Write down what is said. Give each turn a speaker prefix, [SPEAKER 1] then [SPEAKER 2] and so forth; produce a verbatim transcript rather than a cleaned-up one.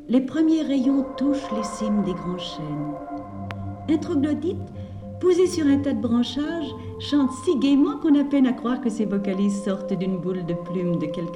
[SPEAKER 1] les premiers rayons touchent les cimes des grands chênes. Un troglodyte, posé sur un tas de branchages, chante si gaiement qu'on a peine à croire que ses vocalises sortent d'une boule de plumes de quelque